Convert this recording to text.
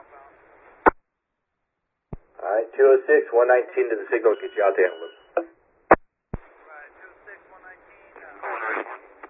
Alright, 206, 119 to the signal, get you out there.